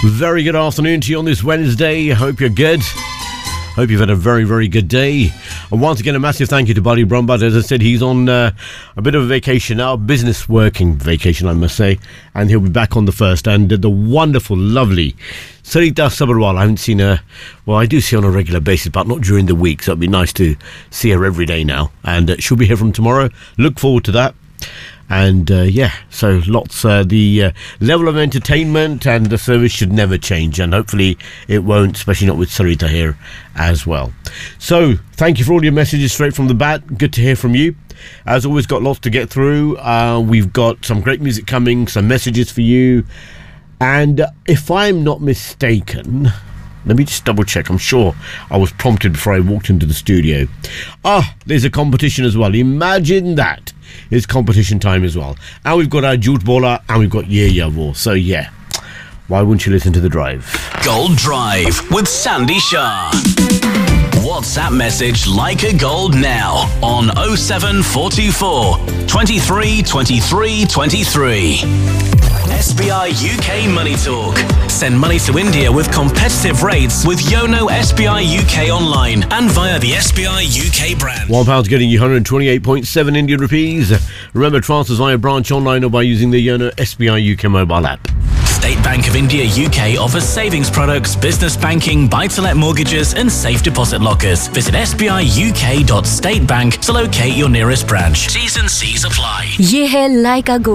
Very good afternoon to you on this Wednesday. Hope you're good. Hope you've had a very, very good day. And once again, a massive thank you to Buddy Brumbad. As I said, he's on a bit of a vacation now, business working vacation, I must say. And he'll be back on the 1st. And the wonderful, lovely Sarita Sabharwal. I haven't seen her, well, I do see her on a regular basis, but not during the week. So it'd be nice to see her every day now. And she'll be here from tomorrow. Look forward to that. And so lots, the level of entertainment and the service should never change, and hopefully it won't, especially not with Sarita here as well. So thank you for all your messages straight from the bat. Good to hear from you. As always, got lots to get through. We've got some great music coming, some messages for you, and if I'm not mistaken, let me just double check. I'm sure I was prompted before I walked into the studio. There's a competition as well. Imagine that. It's competition time as well. And we've got our Jute Bola and we've got Ye Yavo. So yeah, why wouldn't you listen to The Drive? Gold Drive with Sandy Shah. WhatsApp message like a gold now on 07424 23 23 23. SBI UK Money Talk. Send money to India with competitive rates with Yono SBI UK online and via the SBI UK brand. £1 getting you 128.7 Indian rupees. Remember, transfers via branch online or by using the Yono SBI UK mobile app. State Bank of India UK offers savings products, business banking, buy-to-let mortgages and safe deposit lockers. Visit sbiuk.statebank to locate your nearest branch. T's and C's apply. ये है लाइका